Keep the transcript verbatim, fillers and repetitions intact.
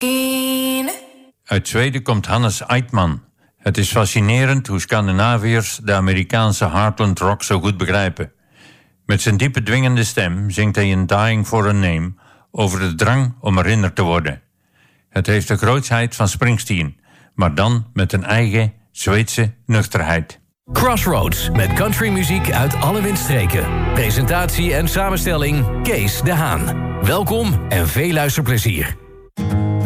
Uit Zweden komt Hannes Eitman. Het is fascinerend hoe Scandinaviërs de Amerikaanse Heartland rock zo goed begrijpen. Met zijn diepe dwingende stem zingt hij in Dying for a Name over de drang om herinnerd te worden. Het heeft de grootsheid van Springsteen, maar dan met een eigen Zweedse nuchterheid. Crossroads met countrymuziek uit alle windstreken. Presentatie en samenstelling Kees de Haan. Welkom en veel luisterplezier.